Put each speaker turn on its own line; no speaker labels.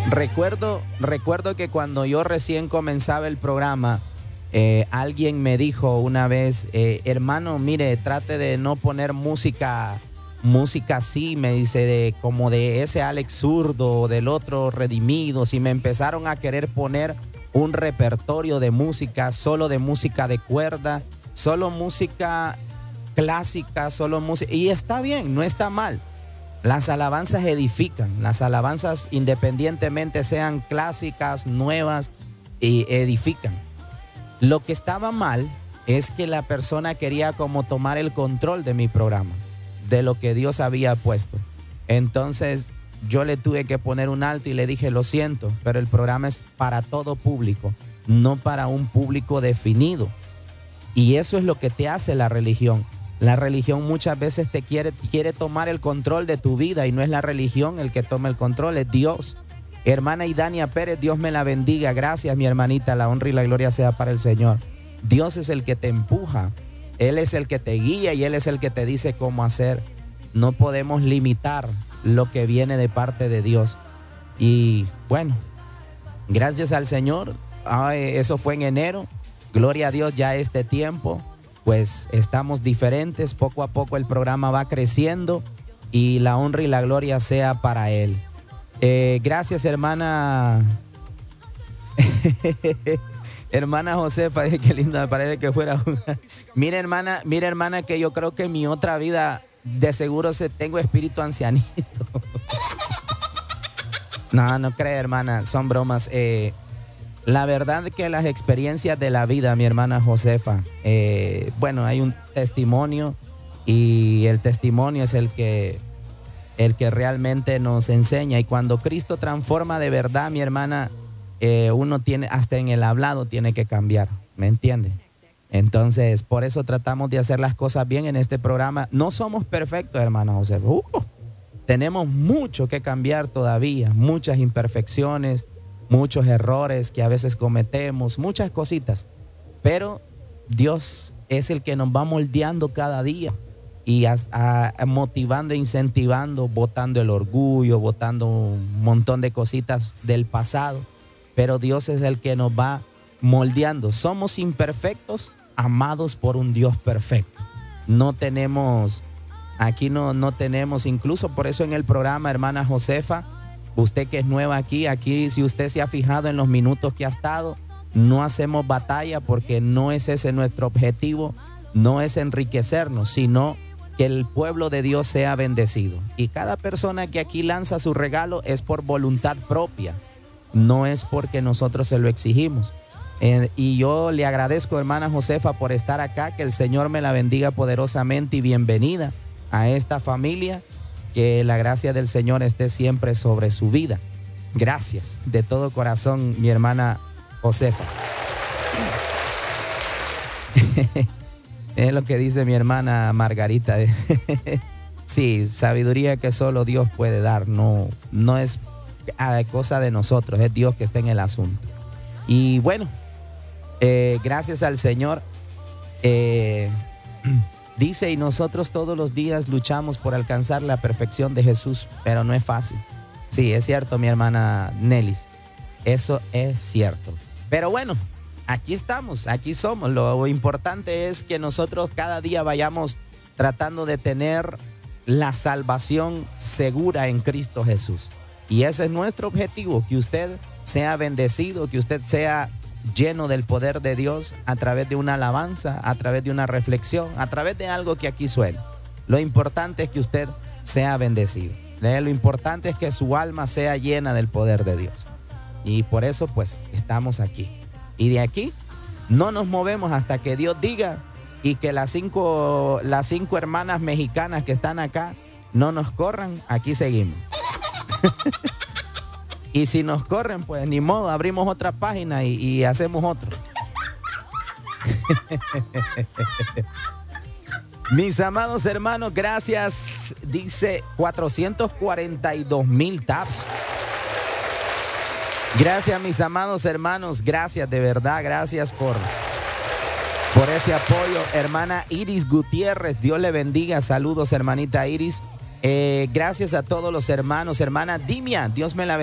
Recuerdo que cuando yo recién comenzaba el programa, alguien me dijo una vez, hermano, mire, trate de no poner música así, me dice, como de ese Alex Zurdo o del otro Redimidos, y me empezaron a querer poner un repertorio de música, solo de música de cuerda, solo música clásica, solo música, y está bien, no está mal. Las alabanzas edifican, las alabanzas independientemente sean clásicas, nuevas, y edifican. Lo que estaba mal es que la persona quería como tomar el control de mi programa, de lo que Dios había puesto. Entonces yo le tuve que poner un alto y le dije, lo siento, pero el programa es para todo público, no para un público definido. Y eso es lo que te hace la religión. La religión muchas veces te quiere tomar el control de tu vida, y no es la religión el que toma el control, es Dios. Hermana Idania Pérez, Dios me la bendiga. Gracias, mi hermanita, la honra y la gloria sea para el Señor. Dios es el que te empuja, Él es el que te guía y Él es el que te dice cómo hacer. No podemos limitar lo que viene de parte de Dios. Y bueno, gracias al Señor, eso fue en enero. Gloria a Dios, ya este tiempo pues estamos diferentes, poco a poco el programa va creciendo y la honra y la gloria sea para Él. Gracias, hermana. Hermana Josefa, qué linda, me parece que fuera una. Mira, hermana, que yo creo que en mi otra vida de seguro tengo espíritu ancianito. No cree, hermana, son bromas. La verdad que las experiencias de la vida, mi hermana Josefa, bueno, hay un testimonio y el testimonio es el que realmente nos enseña. Y cuando Cristo transforma de verdad, mi hermana, uno tiene, hasta en el hablado tiene que cambiar, ¿me entiende? Entonces, por eso tratamos de hacer las cosas bien en este programa. No somos perfectos, hermana Josefa. Tenemos mucho que cambiar todavía, muchas imperfecciones, muchos errores que a veces cometemos, muchas cositas, pero Dios es el que nos va moldeando cada día y motivando e incentivando, botando el orgullo, botando un montón de cositas del pasado, pero Dios es el que nos va moldeando. Somos imperfectos, amados por un Dios perfecto. No tenemos, aquí no tenemos, incluso por eso en el programa, hermana Josefa, usted que es nueva aquí, si usted se ha fijado en los minutos que ha estado, no hacemos batalla porque no es ese nuestro objetivo, no es enriquecernos, sino que el pueblo de Dios sea bendecido. Y cada persona que aquí lanza su regalo es por voluntad propia, no es porque nosotros se lo exigimos. Y yo le agradezco, hermana Josefa, por estar acá, que el Señor me la bendiga poderosamente y bienvenida a esta familia. Que la gracia del Señor esté siempre sobre su vida. Gracias de todo corazón, mi hermana Josefa. Es lo que dice mi hermana Margarita. Sí, sabiduría que solo Dios puede dar. No es cosa de nosotros, es Dios que está en el asunto. Y bueno, gracias al Señor. Dice, y nosotros todos los días luchamos por alcanzar la perfección de Jesús, pero no es fácil. Sí, es cierto, mi hermana Nelis, eso es cierto. Pero bueno, aquí estamos, aquí somos. Lo importante es que nosotros cada día vayamos tratando de tener la salvación segura en Cristo Jesús. Y ese es nuestro objetivo, que usted sea bendecido, que usted sea lleno del poder de Dios a través de una alabanza, a través de una reflexión, a través de algo que aquí suena. Lo importante es que usted sea bendecido. Lo importante es que su alma sea llena del poder de Dios. Y por eso pues estamos aquí. Y de aquí no nos movemos hasta que Dios diga, y que las cinco hermanas mexicanas que están acá no nos corran. Aquí seguimos. Y si nos corren, pues ni modo, abrimos otra página y hacemos otro. Mis amados hermanos, gracias. Dice 442,000 taps. Gracias, mis amados hermanos, gracias de verdad, gracias por ese apoyo. Hermana Iris Gutiérrez, Dios le bendiga. Saludos, hermanita Iris. Gracias a todos los hermanos. Hermana Dimia, Dios me la bendiga.